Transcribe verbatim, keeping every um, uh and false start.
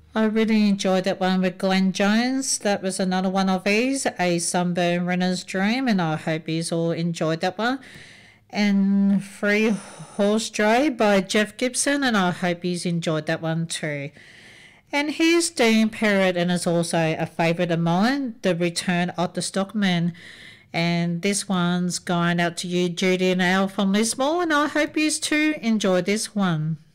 I really enjoyed that one with Glenn Jones. That was another one of his, A Sunburn Renner's Dream, and I hope you all enjoyed that one. And Free Horse Dray by Jeff Gibson, and I hope you enjoyed that one too. And here's Dean Parrott, and it's also a favourite of mine, The Return of the Stockman. And this one's going out to you, Judy and Al from Lismore, and I hope you too enjoy this one.